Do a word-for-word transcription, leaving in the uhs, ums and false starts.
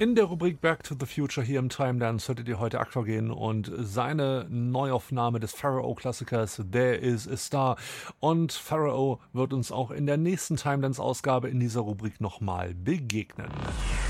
In der Rubrik Back to the Future hier im Timelines hörtet ihr heute Aqua gehen und seine Neuaufnahme des Pharaoh-Klassikers There Is a Star. Und Pharaoh wird uns auch in der nächsten Timelines-Ausgabe in dieser Rubrik nochmal begegnen.